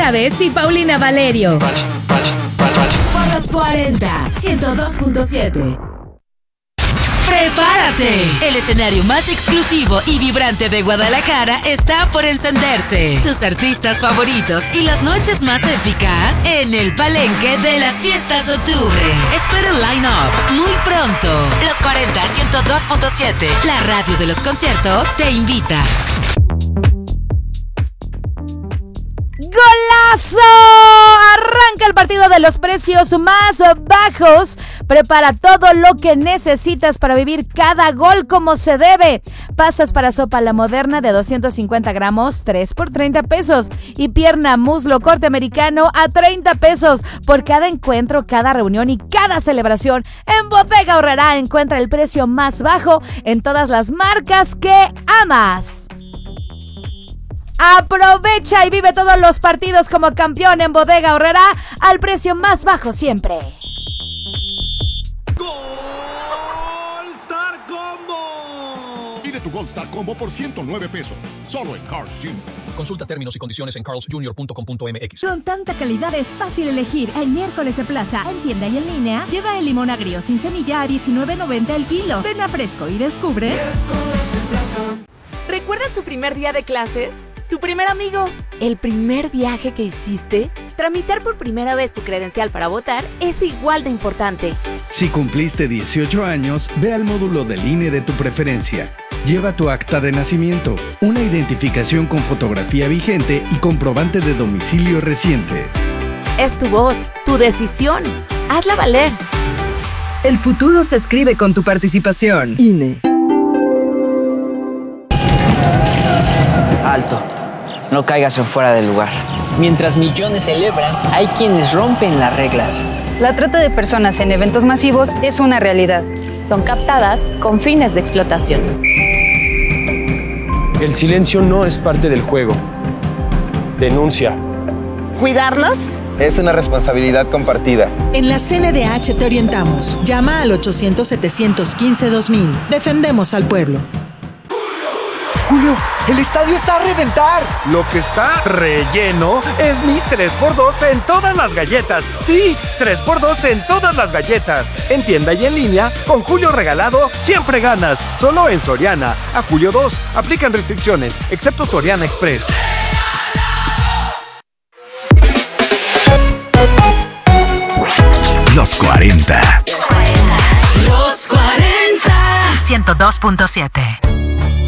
Chávez y Paulina Valerio. Por los 40, 102.7. ¡Prepárate! El escenario más exclusivo y vibrante de Guadalajara está por encenderse. Tus artistas favoritos y las noches más épicas en el Palenque de las Fiestas de Octubre. Espera el line-up muy pronto. Los 40, 102.7, la radio de los conciertos, te invita. ¡Golazo! Arranca el partido de los precios más bajos. Prepara todo lo que necesitas para vivir cada gol como se debe. Pastas para sopa La Moderna de 250 gramos, 3 por 30 pesos. Y pierna muslo corte americano a 30 pesos. Por cada encuentro, cada reunión y cada celebración, en Bodega Aurrerá encuentra el precio más bajo en todas las marcas que amas. Aprovecha y vive todos los partidos como campeón en Bodega Aurrerá al precio más bajo siempre. ¡Gold Star Combo! Pide tu Gold Star Combo por 109 pesos, solo en Carl's Jr. Consulta términos y condiciones en carlsjr.com.mx. Con tanta calidad es fácil elegir. El miércoles de plaza, en tienda y en línea, lleva el limón agrio sin semilla a $19.90 el kilo. Ven a Fresco y descubre. ¿Recuerdas tu primer día de clases? ¿Tu primer amigo? ¿El primer viaje que hiciste? Tramitar por primera vez tu credencial para votar es igual de importante. Si cumpliste 18 años, ve al módulo del INE de tu preferencia. Lleva tu acta de nacimiento, una identificación con fotografía vigente y comprobante de domicilio reciente. Es tu voz, tu decisión. Hazla valer. El futuro se escribe con tu participación. INE. Alto. No caigas en fuera del lugar. Mientras millones celebran, hay quienes rompen las reglas. La trata de personas en eventos masivos es una realidad. Son captadas con fines de explotación. El silencio no es parte del juego. Denuncia. ¿Cuidarnos? Es una responsabilidad compartida. En la CNDH te orientamos. Llama al 800-715-2000. Defendemos al pueblo. Julio, el estadio está a reventar. Lo que está relleno es mi 3x2 en todas las galletas. Sí, 3x2 en todas las galletas. En tienda y en línea, con Julio regalado, siempre ganas. Solo en Soriana. A julio 2. Aplican restricciones, excepto Soriana Express. Los 40. Los 40. 102.7.